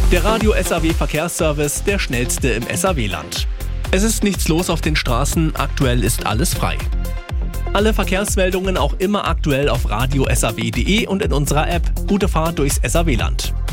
Der Radio SAW Verkehrsservice, der schnellste im SAW-Land. Es ist nichts los auf den Straßen, aktuell ist alles frei. Alle Verkehrsmeldungen auch immer aktuell auf radio-saw.de und in unserer App. Gute Fahrt durchs SAW-Land.